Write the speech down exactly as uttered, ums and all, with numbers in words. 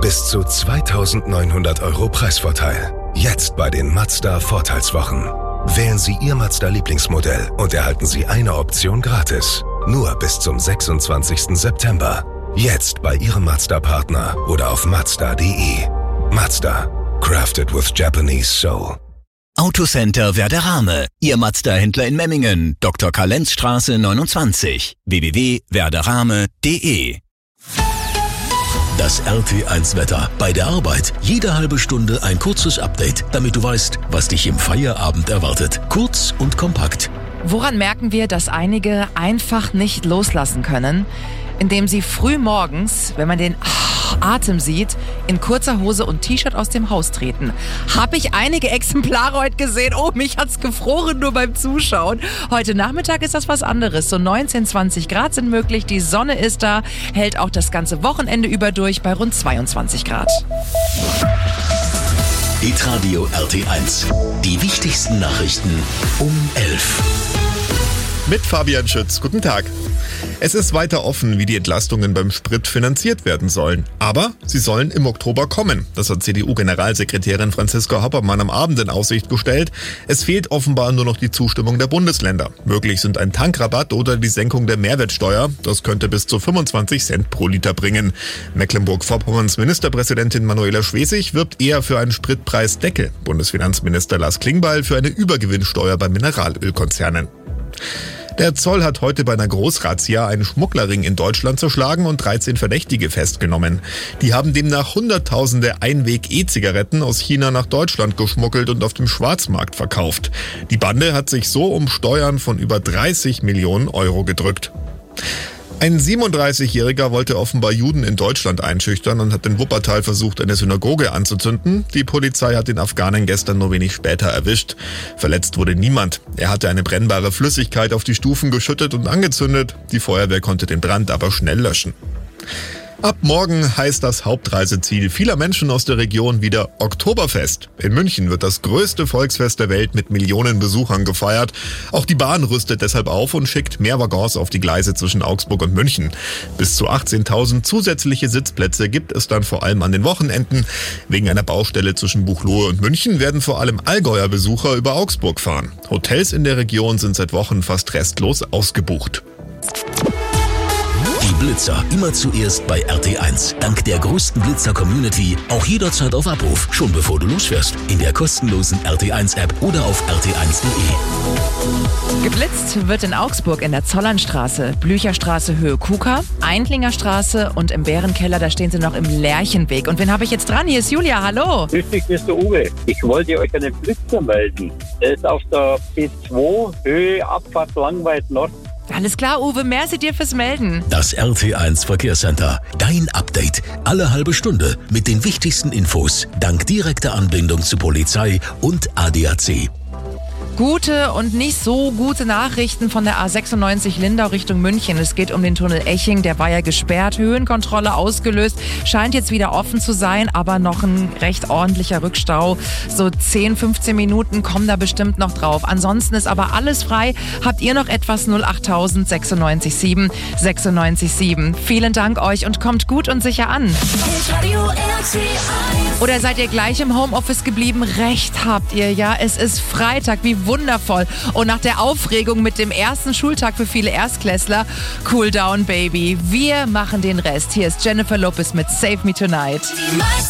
Bis zu zweitausendneunhundert Euro Preisvorteil. Jetzt bei den Mazda Vorteilswochen. Wählen Sie Ihr Mazda-Lieblingsmodell und erhalten Sie eine Option gratis. Nur bis zum sechsundzwanzigsten September. Jetzt bei Ihrem Mazda-Partner oder auf mazda punkt de. Mazda. Crafted with Japanese soul. Autocenter Werderame. Ihr Mazda-Händler in Memmingen. Doktor Karlenzstraße neunundzwanzig. w w w punkt werderame punkt de. Das R T eins Wetter. Bei der Arbeit jede halbe Stunde ein kurzes Update, damit du weißt, was dich im Feierabend erwartet. Kurz und kompakt. Woran merken wir, dass einige einfach nicht loslassen können? Indem sie früh morgens, wenn man den Atem sieht, in kurzer Hose und T-Shirt aus dem Haus treten. Habe ich einige Exemplare heute gesehen. Oh, mich hat's gefroren nur beim Zuschauen. Heute Nachmittag ist das was anderes. So neunzehn, zwanzig Grad sind möglich. Die Sonne ist da, hält auch das ganze Wochenende über durch bei rund zweiundzwanzig Grad. Hitradio R T eins. Die wichtigsten Nachrichten um elf. Mit Fabian Schütz. Guten Tag. Es ist weiter offen, wie die Entlastungen beim Sprit finanziert werden sollen. Aber sie sollen im Oktober kommen. Das hat C D U-Generalsekretärin Franziska Hoppermann am Abend in Aussicht gestellt. Es fehlt offenbar nur noch die Zustimmung der Bundesländer. Möglich sind ein Tankrabatt oder die Senkung der Mehrwertsteuer. Das könnte bis zu fünfundzwanzig Cent pro Liter bringen. Mecklenburg-Vorpommerns Ministerpräsidentin Manuela Schwesig wirbt eher für einen Spritpreisdeckel. Bundesfinanzminister Lars Klingbeil für eine Übergewinnsteuer bei Mineralölkonzernen. Der Zoll hat heute bei einer Großrazzia einen Schmugglerring in Deutschland zerschlagen und dreizehn Verdächtige festgenommen. Die haben demnach Hunderttausende Einweg-E-Zigaretten aus China nach Deutschland geschmuggelt und auf dem Schwarzmarkt verkauft. Die Bande hat sich so um Steuern von über dreißig Millionen Euro gedrückt. Ein siebenunddreißigjähriger wollte offenbar Juden in Deutschland einschüchtern und hat in Wuppertal versucht, eine Synagoge anzuzünden. Die Polizei hat den Afghanen gestern nur wenig später erwischt. Verletzt wurde niemand. Er hatte eine brennbare Flüssigkeit auf die Stufen geschüttet und angezündet. Die Feuerwehr konnte den Brand aber schnell löschen. Ab morgen heißt das Hauptreiseziel vieler Menschen aus der Region wieder Oktoberfest. In München wird das größte Volksfest der Welt mit Millionen Besuchern gefeiert. Auch die Bahn rüstet deshalb auf und schickt mehr Waggons auf die Gleise zwischen Augsburg und München. Bis zu achtzehntausend zusätzliche Sitzplätze gibt es dann vor allem an den Wochenenden. Wegen einer Baustelle zwischen Buchloe und München werden vor allem Allgäuer Besucher über Augsburg fahren. Hotels in der Region sind seit Wochen fast restlos ausgebucht. Die Blitzer immer zuerst bei R T eins. Dank der größten Blitzer-Community auch jederzeit auf Abruf, schon bevor du losfährst. In der kostenlosen R T eins App oder auf r t eins punkt de. Geblitzt wird in Augsburg in der Zollernstraße, Blücherstraße Höhe Kuka, Eindlingerstraße und im Bärenkeller, da stehen sie noch im Lerchenweg. Und wen habe ich jetzt dran? Hier ist Julia, hallo. Grüß dich, Mister Uwe. Ich wollte euch einen Blitzer melden. Der ist auf der B zwei, Höhe Abfahrt Langweid Nord. Alles klar, Uwe, merci dir fürs Melden. Das R T eins Verkehrscenter. Dein Update. Alle halbe Stunde mit den wichtigsten Infos. Dank direkter Anbindung zu Polizei und A D A C. Gute und nicht so gute Nachrichten von der A sechsundneunzig Lindau Richtung München. Es geht um den Tunnel Eching, der war ja gesperrt, Höhenkontrolle ausgelöst, scheint jetzt wieder offen zu sein, aber noch ein recht ordentlicher Rückstau. So zehn, fünfzehn Minuten kommen da bestimmt noch drauf. Ansonsten ist aber alles frei. Habt ihr noch etwas? null acht sechsundneunzig sieben sechsundneunzig sieben. Vielen Dank euch und kommt gut und sicher an. Oder seid ihr gleich im Homeoffice geblieben? Recht habt ihr, ja. Es ist Freitag, wie wundervoll. Und nach der Aufregung mit dem ersten Schultag für viele Erstklässler, cool down, baby. Wir machen den Rest. Hier ist Jennifer Lopez mit Save Me Tonight.